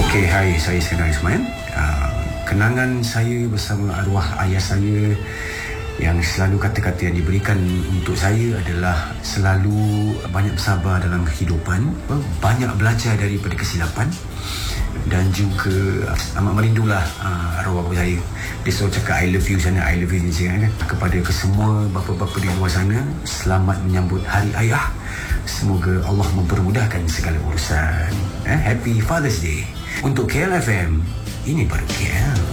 Okey, hai, saya Iskandar Ismail. Kenangan saya bersama arwah ayah saya yang selalu kata-kata yang diberikan untuk saya adalah selalu banyak bersabar dalam kehidupan, banyak belajar daripada kesilapan, dan juga amat merindulah arwah bapa saya. Dia selalu cakap I love you sana, I love you sini kan. Kepada kesemua bapa-bapa di luar sana, selamat menyambut Hari Ayah. Semoga Allah mempermudahkan segala urusan. Happy Father's Day. Untuk KLFM, ini baru KL.